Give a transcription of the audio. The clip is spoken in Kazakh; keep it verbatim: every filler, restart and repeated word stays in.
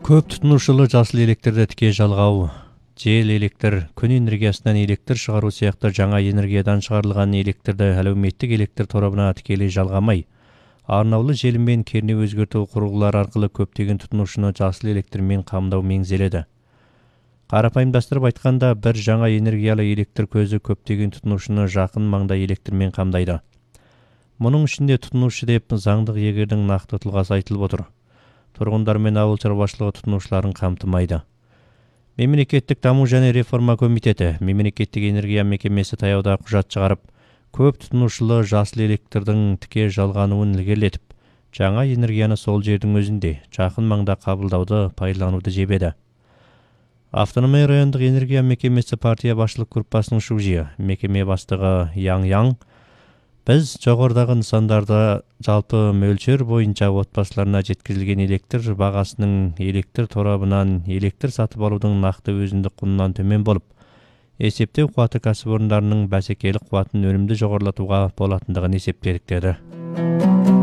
Көп тұтынушылы жасыл электрді тіке жалғау, жел электр, күн энергиясынан электр шығару сияқты жаңа энергиядан шығарылған электрді әлеуметтік электр торабына тікелей жалғамай, арнаулы желіммен кернеу өзгерту құрылғылары арқылы көптеген тұтынушыны жасыл электрмен қамдау меңзеледі. Қарапайымдастырып айтқанда, бір жаңа энергиялы электр көзі көптеген тұтынушыны жақын маңда электрмен қамдайды. Мұның ішінде тұтынушы деп заңдық егердің нақты тұлғасы айтылып отыр. Тұрғындар мен ауыл шаруашылығы тұтынушыларын қамтымайды. Мемлекеттік даму және реформа комитеті, мемлекеттік энергия мекемесі таяуда құжат шығарып, көп тұтынушылы жасыл электрдің тіке жалғануын ілгерілетіп, жаңа энергияны сол жердің өзінде, жақын маңда қабылдауды, пайдалануды жебеді. Автономия райондық энергия мекемесі партия басшылық группасының шужиы, мекеме бастығы Яң-Яң, біз жоғарыдағы нысандарды жалпы мөлшер бойынша отбасыларына жеткізілген электр бағасының электр торабынан электр сатып алудың нақты өзіндік құнынан төмен болып, есептеу қуаты кәсіпорындарының бәсекелік қуатын өнімді жоғарылатуға болатындығын есептедік деді.